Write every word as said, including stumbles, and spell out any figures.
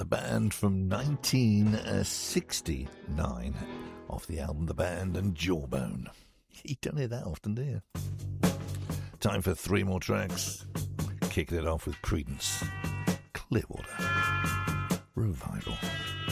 The Band from nineteen sixty-nine off the album The Band and Jawbone. You don't hear that often, do you? Time for three more tracks. Kicking it off with Creedence, Clearwater Revival.